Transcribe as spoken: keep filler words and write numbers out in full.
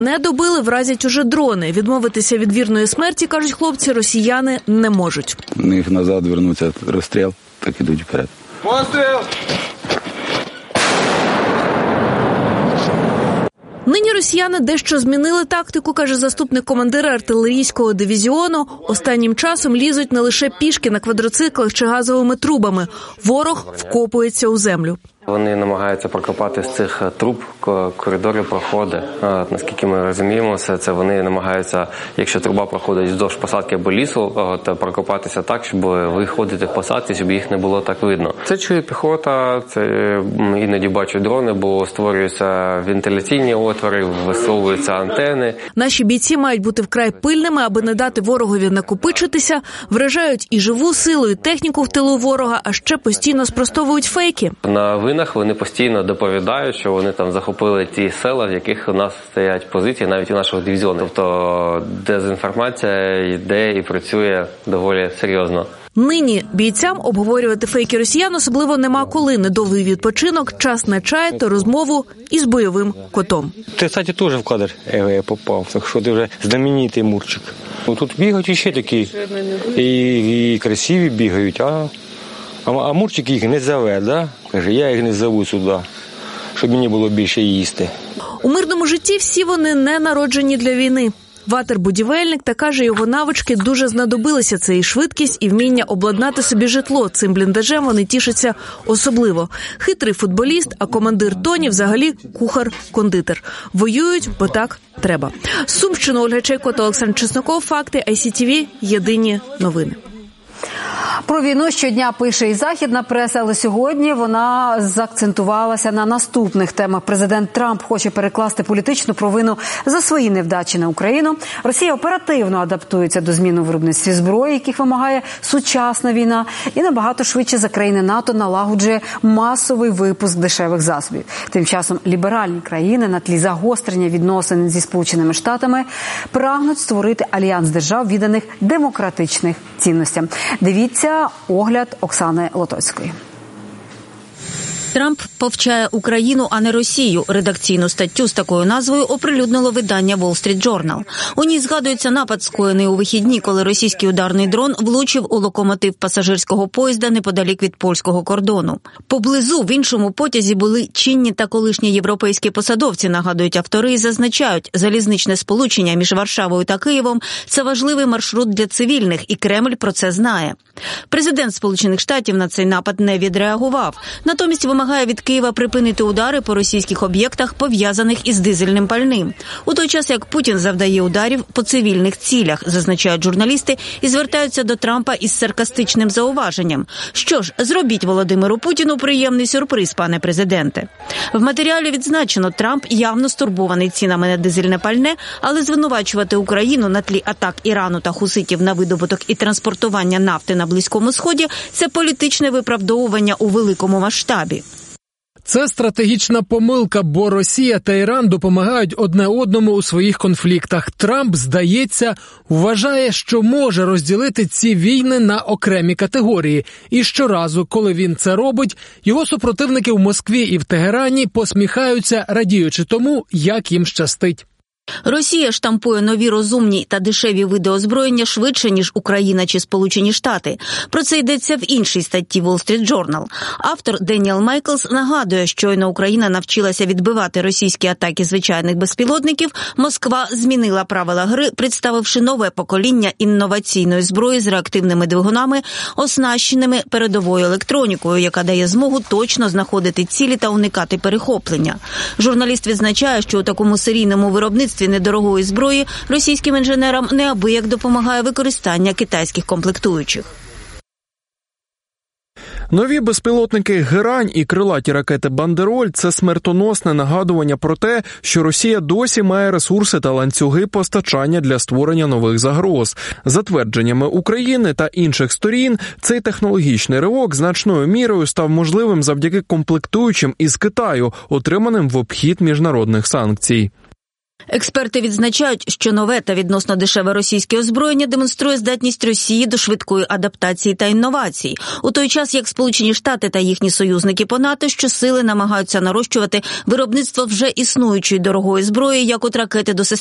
Не добили, вразять уже дрони. Відмовитися від вірної смерті, кажуть хлопці, росіяни не можуть. У них назад вернуться розстріл, так ідуть вперед. Постріл! Нині росіяни дещо змінили тактику, каже заступник командира артилерійського дивізіону. Останнім часом лізуть не лише пішки на квадроциклах чи газовими трубами. Ворог вкопується у землю. Вони намагаються прокопати з цих труб коридори, проходи. Наскільки ми розуміємо, все це вони намагаються, якщо труба проходить вздовж посадки або лісу, то прокопатися так, щоб виходити в посадці, щоб їх не було так видно. Це чує піхота, це іноді бачу дрони, бо створюються вентиляційні отвори, висовуються антени. Наші бійці мають бути вкрай пильними, аби не дати ворогові накопичитися, вражають і живу силу, і техніку в тилу ворога, а ще постійно спростовують фейки. На винах вони постійно доповідають, що вони там захопили ті села, в яких у нас стоять позиції, навіть у нашого дивізіону. Тобто дезінформація йде і працює доволі серйозно. Нині бійцям обговорювати фейки росіян особливо нема коли. Недовгий відпочинок, час на чай та розмову із бойовим котом. Ти, кстати, теж в кадр попав, так що ти вже знаменитий Мурчик. Ну, тут бігають ще такі, і, і красиві бігають, а... А, а Мурчик їх не зове, да? Каже, я їх не зову сюди, щоб мені було більше їсти. У мирному житті всі вони не народжені для війни. Ватер-будівельник, та каже, його навички дуже знадобилися. Це і швидкість, і вміння обладнати собі житло. Цим бліндажем вони тішаться особливо. Хитрий футболіст, а командир Тоні взагалі кухар-кондитер. Воюють, бо так треба. З Сумщини Ольга Чайко та Олександр Чесноков. Факти ай сі ті ві. Єдині новини. Про війну щодня пише і західна преса, але сьогодні вона заакцентувалася на наступних темах. Президент Трамп хоче перекласти політичну провину за свої невдачі на Україну. Росія оперативно адаптується до змін у виробництві зброї, яких вимагає сучасна війна, і набагато швидше за країни НАТО налагоджує масовий випуск дешевих засобів. Тим часом ліберальні країни на тлі загострення відносин зі Сполученими Штатами прагнуть створити альянс держав, відданих демократичних цінностям. Дивіться огляд Оксани Лотоцької. Трамп повчає Україну, а не Росію. Редакційну статтю з такою назвою оприлюднило видання Wall Street Journal. У ній згадується напад, скоєний у вихідні, коли російський ударний дрон влучив у локомотив пасажирського поїзда неподалік від польського кордону. Поблизу в іншому потязі були чинні та колишні європейські посадовці, нагадують автори, і зазначають, залізничне сполучення між Варшавою та Києвом – це важливий маршрут для цивільних, і Кремль про це знає. Президент Сполучених Штатів на цей напад не відреагував. Натомість вимагає від Києва припинити удари по російських об'єктах, пов'язаних із дизельним пальним. У той час, як Путін завдає ударів по цивільних цілях, зазначають журналісти, і звертаються до Трампа із саркастичним зауваженням. Що ж, зробіть Володимиру Путіну приємний сюрприз, пане президенте. В матеріалі відзначено, Трамп явно стурбований цінами на дизельне пальне, але звинувачувати Україну на тлі атак Ірану та хуситів на видобуток і транспортування нафти на Близькому Сході – це політичне виправдовування у великому масштабі. Це стратегічна помилка, бо Росія та Іран допомагають одне одному у своїх конфліктах. Трамп, здається, вважає, що може розділити ці війни на окремі категорії. І щоразу, коли він це робить, його супротивники в Москві і в Тегерані посміхаються, радіючи тому, як їм щастить. Росія штампує нові розумні та дешеві види озброєння швидше, ніж Україна чи Сполучені Штати. Про це йдеться в іншій статті Wall Street Journal. Автор Деніел Майклс нагадує, щойно Україна навчилася відбивати російські атаки звичайних безпілотників, Москва змінила правила гри, представивши нове покоління інноваційної зброї з реактивними двигунами, оснащеними передовою електронікою, яка дає змогу точно знаходити цілі та уникати перехоплення. Журналіст відзначає, що у такому серійному виробництві недорогої зброї російським інженерам неабияк допомагає використання китайських комплектуючих. Нові безпілотники «Герань» і крилаті ракети «Бандероль» – це смертоносне нагадування про те, що Росія досі має ресурси та ланцюги постачання для створення нових загроз. За твердженнями України та інших сторін, цей технологічний ривок значною мірою став можливим завдяки комплектуючим із Китаю, отриманим в обхід міжнародних санкцій. Експерти відзначають, що нове та відносно дешеве російське озброєння демонструє здатність Росії до швидкої адаптації та інновацій. У той час, як Сполучені Штати та їхні союзники по НАТО щосили намагаються нарощувати виробництво вже існуючої дорогої зброї, як от ракети до системи